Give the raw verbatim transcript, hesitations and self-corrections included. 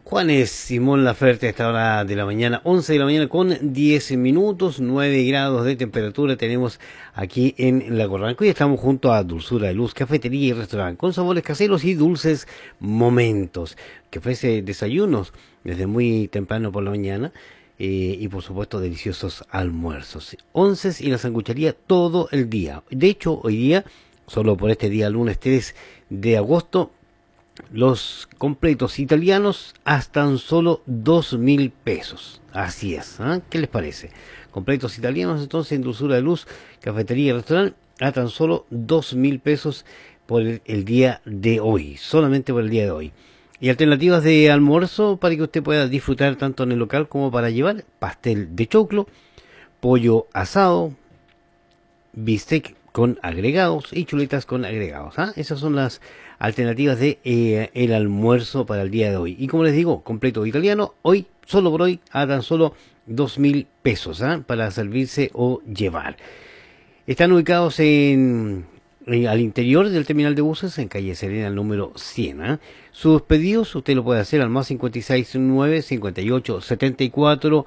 Juan es Simón Laferte a esta hora de la mañana, once de la mañana con diez minutos, nueve grados de temperatura tenemos aquí en La Corranco y estamos junto a Dulzura de Luz, cafetería y restaurante con sabores caseros y dulces momentos, que ofrece desayunos desde muy temprano por la mañana eh, y por supuesto deliciosos almuerzos, onces y la sanguchería todo el día. De hecho, hoy día, solo por este día lunes tres de agosto, los completos italianos hasta tan solo dos mil pesos. Así es, ¿eh? ¿Qué les parece? Completos italianos entonces en Dulzura de Luz, cafetería y restaurante a tan solo dos mil pesos por el, el día de hoy, solamente por el día de hoy. Y alternativas de almuerzo para que usted pueda disfrutar tanto en el local como para llevar: pastel de choclo, pollo asado, bistec con agregados y chuletas con agregados. ¿Ah? Esas son las alternativas de eh, el almuerzo para el día de hoy. Y como les digo, completo italiano, hoy, solo por hoy, a tan solo dos mil pesos ¿ah? para servirse o llevar. Están ubicados en, en al interior del terminal de buses, en calle Serena, el número cien. ¿ah? Sus pedidos usted lo puede hacer al más cincuenta y seis nueve cincuenta y ocho setenta y cuatro